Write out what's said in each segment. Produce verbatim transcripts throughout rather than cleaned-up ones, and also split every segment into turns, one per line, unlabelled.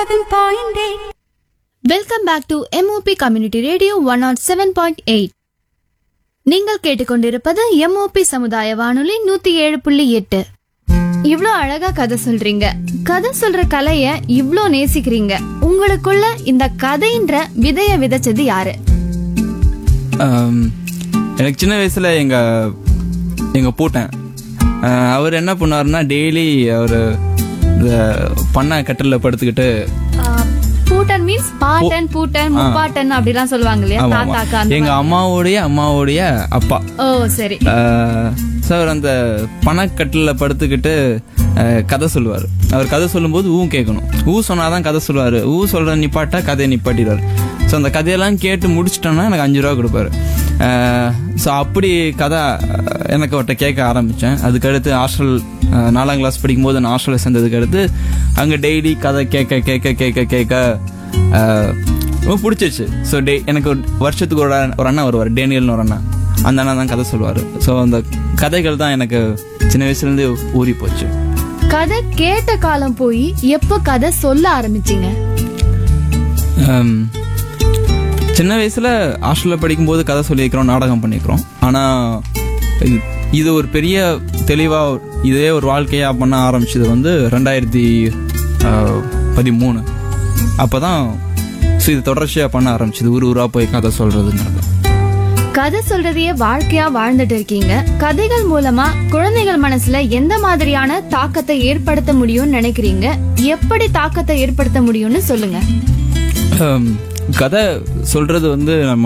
Welcome back to MOP community radio one not seven point eight. நீங்கள் கேட்டுக்கொண்டிருப்பது MOP சமுதாய வானொலி நூத்தி ஏழு புள்ளி எட்டு. இவ்ளோ அழகா கதை சொல்றீங்க. கதை சொல்ற கலைய இவ்ளோ நேசிக்கிறீங்க. உங்களுக்குள்ள இந்த கதைன்ற விதைய விதைச்சது யாரு?
எனக்கு சின்ன வயசுல எங்க எங்க பூட்டன் அவர் என்ன பண்ணாருன்னா, டெய்லி அவர் இந்த பண்ண கட்டில படுத்துக்கிட்டு,
பூட்டன் மீன்ஸ் பாட்டன் பூட்டன் முப்பாட்டன் அப்படிலாம் சொல்லுவாங்க இல்லையா, தாத்தாக்கா.
எங்க அம்மாவுடைய அம்மாவுடைய அப்பா.
ஓ சரி.
சார் அந்த பணக்கட்டில படுத்துக்கிட்டு கதை சொல்லுவார். அவர் கதை சொல்லும்போது ஊ கேட்கணும். ஊ சொன்னாதான் கதை சொல்லுவாரு. ஊ சொல்ற நிப்பாட்டா கதையை நிப்பாட்டிடுவார். ஸோ அந்த கதையெல்லாம் கேட்டு முடிச்சிட்டோன்னா எனக்கு அஞ்சு ரூபா கொடுப்பாரு. ஸோ அப்படி கதை எனக்கு அவர்கிட்ட கேட்க ஆரம்பித்தேன். அதுக்கடுத்து ஹாஸ்டல் நாலாம் கிளாஸ் படிக்கும்போது நான் ஹாஸ்டலில் சேர்ந்ததுக்கு அடுத்து அங்கே டெய்லி கதை கேட்க கேட்க கேட்க கேட்க ரொம்ப பிடிச்சிருச்சு. ஸோ டே எனக்கு ஒரு வருஷத்துக்கு ஒரு ஒரு அண்ணா வருவார், டேனியல்னு ஒரு அண்ணா. அந்த அண்ணா தான் கதை சொல்லுவார். ஸோ அந்த கதைகள் தான் எனக்கு சின்ன வயசுலேருந்து ஊறி போச்சு.
கதை கேட்ட காலம் போய் எப்போ கதை சொல்ல ஆரம்பிச்சிங்க?
சின்ன வயசுல ஹாஸ்டலில் படிக்கும்போது கதை சொல்லியிருக்கிறோம், நாடகம் பண்ணிக்கிறோம். ஆனால் இது ஒரு பெரிய தெளிவாக இதே ஒரு வாழ்க்கையாக பண்ண ஆரம்பிச்சது வந்து ரெண்டாயிரத்தி பதிமூணு. அப்போ தான் இது தொடர்ச்சியாக பண்ண ஆரம்பிச்சது, ஊர் ஊராக போய் கதை சொல்றதுங்கிறது.
கதை சொல்றதையே வாழ்க்கையா வாழ்ந்துட்டு இருக்கீங்க. கதைகள் மூலமா குழந்தைகள் மனசுல எந்த மாதிரியான தாக்கத்தை ஏற்படுத்த முடியும்னு நினைக்கிறீங்க? எப்படி தாக்கத்தை ஏற்படுத்த முடியும்னு சொல்லுங்க.
கதை சொல்றது வந்து நம்ம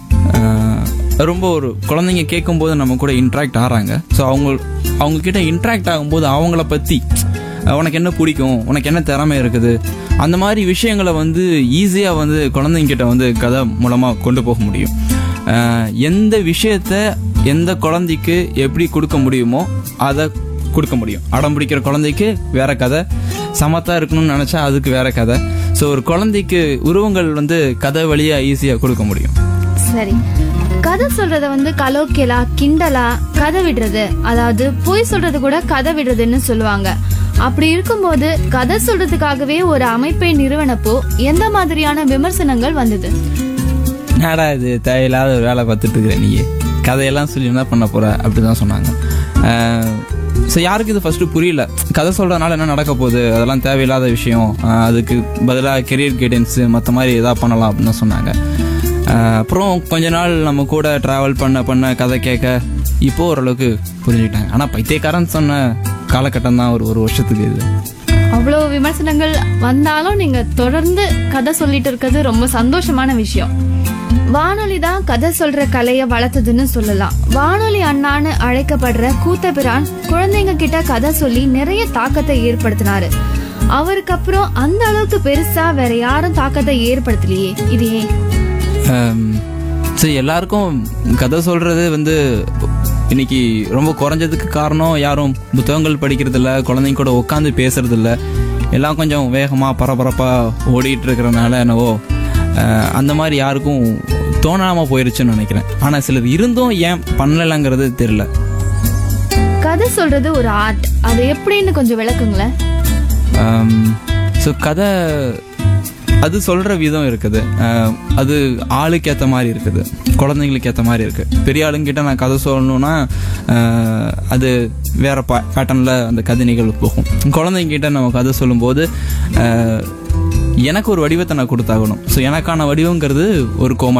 ரொம்ப ஒரு குழந்தைங்க கேட்கும்போது நம்ம கூட இன்ட்ராக்ட் ஆகிறாங்க. ஸோ அவங்க அவங்க கிட்ட இன்ட்ராக்ட் ஆகும்போது அவங்கள பற்றி, உனக்கு என்ன பிடிக்கும், உனக்கு என்ன திறமை இருக்குது, அந்த மாதிரி விஷயங்களை வந்து ஈஸியாக வந்து குழந்தைங்க கிட்ட வந்து கதை மூலமாக கொண்டு போக முடியும். எந்த விஷயத்த எந்த குழந்தைக்கு எப்படி கொடுக்க முடியுமோ அதை கொடுக்க முடியும். அடம் பிடிக்கிற குழந்தைக்கு வேற கதை, சமத்தா இருக்கணும்னு நினைச்சா அதுக்கு வேற கதை. ஸோ ஒரு குழந்தைக்கு உருவங்கள் வந்து கதை வழியா ஈஸியா கொடுக்க முடியும்.
சரி, கதை சொல்றத வந்து கலோக்கியலா கிண்டலா கதை விடுறது, அதாவது பொய் சொல்றது கூட கதை விடுறதுன்னு சொல்லுவாங்க. அப்படி இருக்கும்போது கதை சொல்றதுக்காகவே ஒரு அமைப்பை நிறுவனப்போ எந்த மாதிரியான விமர்சனங்கள் வந்தது?
நாடா இது தேவையில்லாத ஒரு வேலை பார்த்துட்டு இருக்கிற, நீ கதையெல்லாம் சொல்லி என்ன பண்ண போற அப்படிதான் சொன்னாங்க. ஸோ யாருக்கு இது ஃபர்ஸ்ட் புரியல, கதை சொல்றதுனால என்ன நடக்க போகுது, அதெல்லாம் தேவையில்லாத விஷயம், அதுக்கு பதிலாக கெரியர் கைடன்ஸு மற்ற மாதிரி எதாவது பண்ணலாம் அப்படின்னு தான் சொன்னாங்க. அப்புறம் கொஞ்ச நாள் நம்ம கூட ட்ராவல் பண்ண பண்ண கதை கேட்க இப்போ ஓரளவுக்கு புரிஞ்சுக்கிட்டாங்க. ஆனால் பைத்தியக்காரன் சொன்ன காலகட்டம் தான் ஒரு ஒரு வருஷத்துக்கு இது.
அவ்வளோ விமர்சனங்கள் வந்தாலும் நீங்க தொடர்ந்து கதை சொல்லிட்டு இருக்கிறது ரொம்ப சந்தோஷமான விஷயம். வானொலி தான் கதை சொல்ற கலைய வளர்த்ததுன்னு சொல்லலாம். வானொலி அண்ணான்னு அழைக்கப்படுற கூத்தபிரான் குழந்தைங்க கிட்ட கதை சொல்லி நிறைய தாக்கத்தை ஏற்படுத்தினாரு. அவருக்கு அப்புறம் அந்த அளவுக்கு பெருசா வேற யாரும் தாக்கத்தை ஏற்படுத்தலையே, இது ஏன்?
சரி, எல்லாருக்கும் கதை சொல்றது வந்து இன்னைக்கு ரொம்ப குறைஞ்சதுக்கு காரணம் யாரும் புத்தகங்கள் படிக்கிறது இல்லை, குழந்தைங்க கூட உட்காந்து பேசுறது இல்லை, எல்லாம் கொஞ்சம் வேகமாக பரபரப்பாக ஓடிட்டு இருக்கிறனால என்னவோ அந்த மாதிரி யாருக்கும் தோணாம போயிருச்சுன்னு நினைக்கிறேன். ஆனால் சிலர் இருந்தும் ஏன் பண்ணலங்கிறது தெரியல.
கதை சொல்றது ஒரு ஆர்ட், அது எப்படின்னு கொஞ்சம் விளக்குங்களேன்.
ஸோ கதை அது சொல்கிற விதம் இருக்குது, அது ஆளுக்கு ஏற்ற மாதிரி இருக்குது, குழந்தைங்களுக்கு ஏற்ற மாதிரி இருக்குது. பெரிய ஆளுங்கிட்ட நான் கதை சொல்லணுன்னா அது வேறு பா பேட்டர்னில் அந்த கதை நிகழ்வு போகும். குழந்தைங்கிட்ட நம்ம கதை சொல்லும்போது எனக்கு ஒரு வடிவத்தை நான் கொடுத்தாகணும். ஸோ எனக்கான வடிவங்கிறது ஒரு கோமா